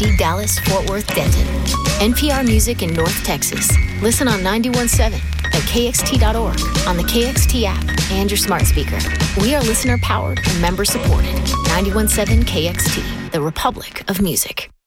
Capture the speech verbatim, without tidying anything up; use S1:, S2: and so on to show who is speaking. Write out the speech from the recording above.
S1: D, Dallas, Fort Worth, Denton. N P R Music in North Texas. Listen on ninety-one point seven at K X T dot org, on the K X T app, and your smart speaker. We are listener-powered and member-supported. ninety-one point seven K X T, the Republic of Music.